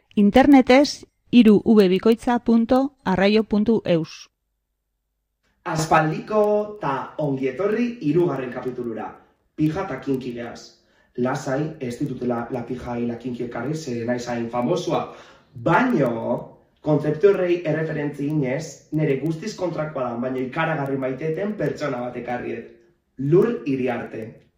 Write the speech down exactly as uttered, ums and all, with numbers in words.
Internetez hiru v bikoitza punto arraio punto eus. Aspaldiko ta ongietorri hirugarren kapitulura. Pija ta kinki geaz. Lasai, ez ditutela la pija y la kinki ekarri, zer naiz hain famosua. Baino, kontzeptu horrei erreferentzi inez, nire guztiz kontrakoa da, baina ikaragarri maiteten pertsona bat ekarriet. Lur Iriarte.